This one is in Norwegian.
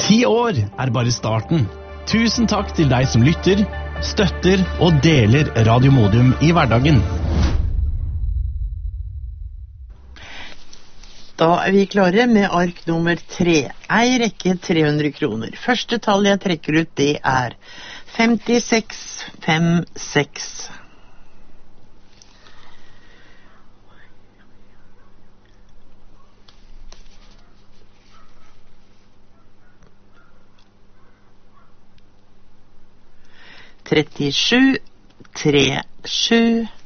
10 år bare starten. Tusen takk til deg som lytter, støtter og deler Radio Modum i hverdagen. Da vi klare med ark nummer 3. Ei rekke 300 kroner. Første tall jeg trekker ut, det 5656. Trettisju, 37.